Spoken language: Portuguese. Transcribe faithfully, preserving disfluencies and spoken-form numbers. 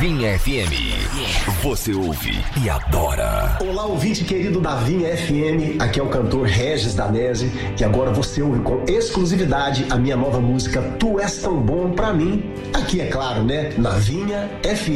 Vinha F M. Você ouve e adora. Olá, ouvinte querido da Vinha F M. Aqui é o cantor Regis Danese. E agora você ouve com exclusividade a minha nova música Tu És Tão Bom Pra Mim. Aqui, é claro, né? Na Vinha F M.